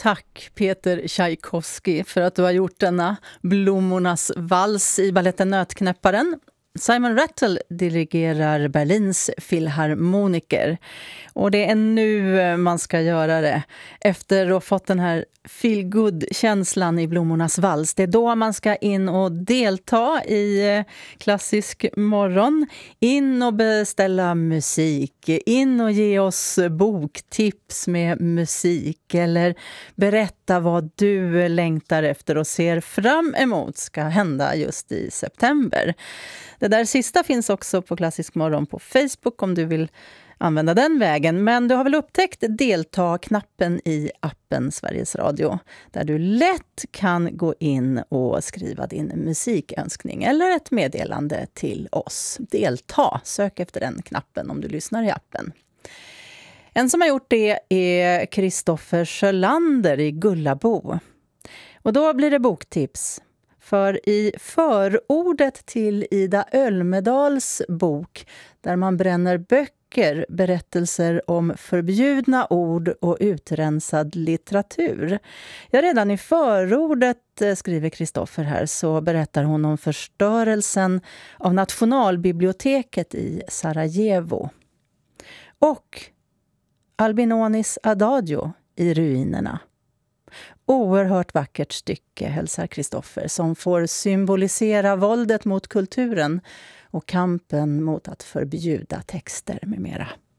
Tack Peter Tchaikovsky för att du har gjort denna blommornas vals i balletten Nötknäpparen. Simon Rattle dirigerar Berlins filharmoniker. Och det är nu man ska göra det. Efter att ha fått den här feel-good-känslan i blommornas vals. Det är då man ska in och delta i klassisk morgon. In och beställa musik. In och ge oss boktips med musik. Eller berätta vad du längtar efter och ser fram emot ska hända just i september. Det där sista finns också på Klassisk morgon på Facebook om du vill använda den vägen. Men du har väl upptäckt delta-knappen i appen Sveriges Radio. Där du lätt kan gå in och skriva din musikönskning eller ett meddelande till oss. Delta, sök efter den knappen om du lyssnar i appen. En som har gjort det är Kristoffer Sjölander i Gullabo. Och då blir det boktips. För i förordet till Ida Ölmedals bok där man bränner böcker, berättelser om förbjudna ord och utrensad litteratur. Ja, redan i förordet, skriver Kristoffer här, så berättar hon om förstörelsen av nationalbiblioteket i Sarajevo. Och Albinonis Adagio i ruinerna. Oerhört vackert stycke, hälsar Kristoffer, som får symbolisera våldet mot kulturen och kampen mot att förbjuda texter med mera.